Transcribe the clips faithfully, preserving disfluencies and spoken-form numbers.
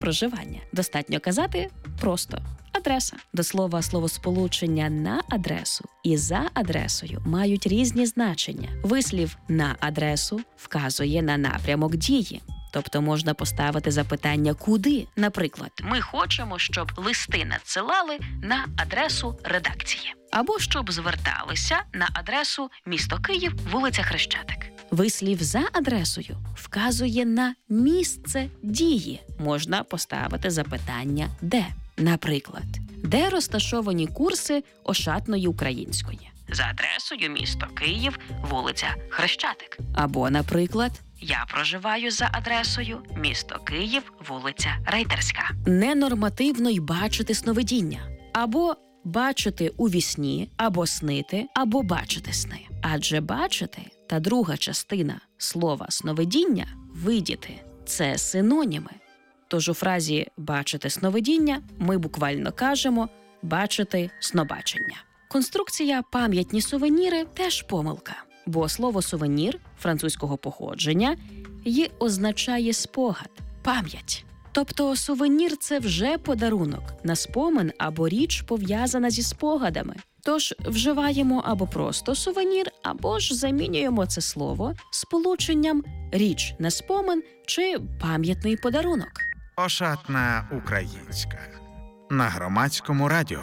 проживання. Достатньо казати просто адреса. До слова, словосполучення «на адресу» і «за адресою» мають різні значення. Вислів «на адресу» вказує на напрямок дії. Тобто можна поставити запитання «куди?». Наприклад, ми хочемо, щоб листи надсилали на адресу редакції. Або щоб зверталися на адресу місто Київ, вулиця Хрещатик. Вислів «за адресою» вказує на місце дії. Можна поставити запитання «де?». Наприклад, де розташовані курси ошатної української? За адресою місто Київ, вулиця Хрещатик. Або, наприклад, я проживаю за адресою місто Київ, вулиця Рейтерська. Ненормативно й бачити сновидіння. Або бачити у вісні, або снити, або бачити сни. Адже бачити та друга частина слова сновидіння видіти – це синоніми. Тож у фразі «бачити сновидіння» ми буквально кажемо «бачити снобачення». Конструкція «пам'ятні сувеніри» теж помилка, бо слово «сувенір» французького походження й означає спогад, пам'ять. Тобто сувенір – це вже подарунок на спомин або річ, пов'язана зі спогадами. Тож вживаємо або просто сувенір, або ж замінюємо це слово сполученням «річ на спомин» чи «пам'ятний подарунок». Ошатна українська. На Громадському радіо.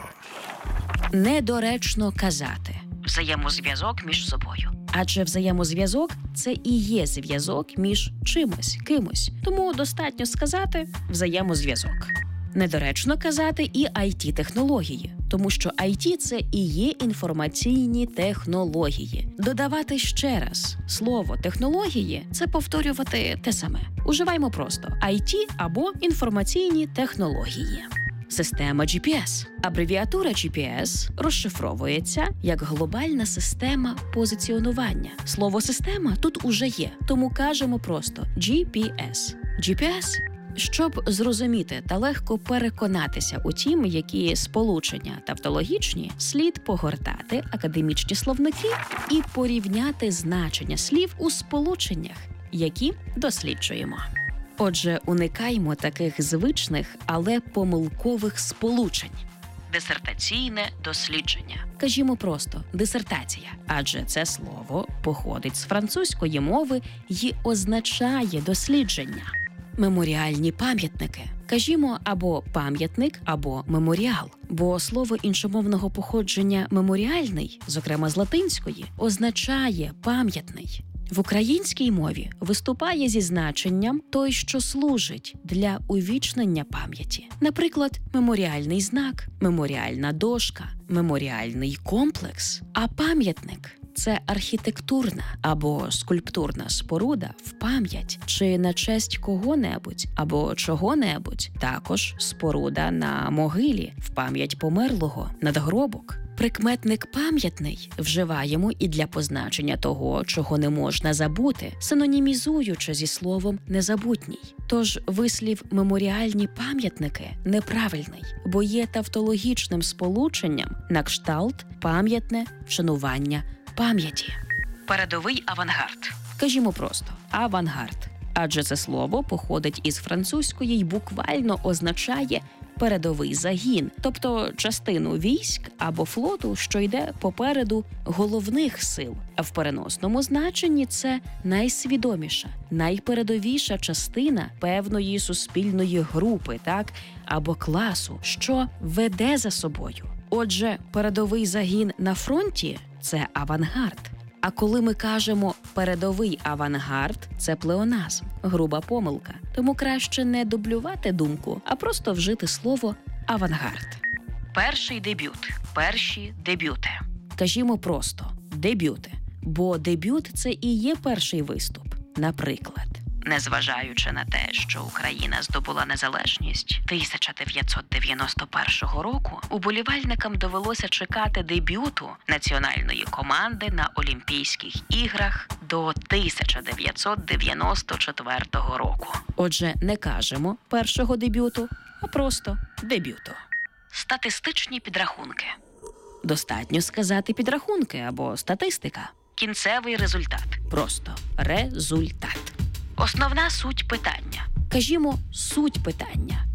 Недоречно казати. Взаємозв'язок між собою. Адже взаємозв'язок – це і є зв'язок між чимось, кимось. Тому достатньо сказати «взаємозв'язок». Недоречно казати і ай ті-технології, тому що ай ті – це і є інформаційні технології. Додавати ще раз слово «технології» – це повторювати те саме. Уживаємо просто ай ті або інформаційні технології. Система джі пі ес. Абревіатура джі пі ес розшифровується як глобальна система позиціонування. Слово «система» тут уже є, тому кажемо просто джі пі ес. джі пі ес – щоб зрозуміти та легко переконатися у тім, які сполучення тавтологічні, слід погортати академічні словники і порівняти значення слів у сполученнях, які досліджуємо. Отже, уникаймо таких звичних, але помилкових сполучень. Дисертаційне дослідження. Кажімо просто «дисертація», адже це слово походить з французької мови й означає «дослідження». Меморіальні пам'ятники. Кажімо або «пам'ятник», або «меморіал», бо слово іншомовного походження «меморіальний», зокрема з латинської, означає «пам'ятний». В українській мові виступає зі значенням «той, що служить для увічнення пам'яті». Наприклад, меморіальний знак, меморіальна дошка, меморіальний комплекс. А пам'ятник – це архітектурна або скульптурна споруда в пам'ять чи на честь кого-небудь або чого-небудь. Також споруда на могилі в пам'ять померлого, надгробок. Прикметник «пам'ятний» вживаємо і для позначення того, чого не можна забути, синонімізуючи зі словом «незабутній». Тож вислів «меморіальні пам'ятники» неправильний, бо є тавтологічним сполученням на кшталт «пам'ятне вшанування пам'яті». Передовий авангард. Кажімо просто «авангард», адже це слово походить із французької й буквально означає передовий загін, тобто частину військ або флоту, що йде попереду головних сил. А в переносному значенні це найсвідоміша, найпередовіша частина певної суспільної групи, так, або класу, що веде за собою. Отже, передовий загін на фронті – це авангард. А коли ми кажемо «передовий авангард» – це плеоназм, груба помилка. Тому краще не дублювати думку, а просто вжити слово «авангард». Перший дебют, перші дебюти. Кажімо просто «дебюти», бо дебют – це і є перший виступ. Наприклад, незважаючи на те, що Україна здобула незалежність тисяча дев'ятсот дев'яносто першого року, уболівальникам довелося чекати дебюту національної команди на Олімпійських іграх до тисяча дев'ятсот дев'яносто четвертого року. Отже, не кажемо першого дебюту, а просто дебюту. Статистичні підрахунки. Достатньо сказати підрахунки або статистика. Кінцевий результат. Просто результат. Основна суть питання. Кажімо, суть питання.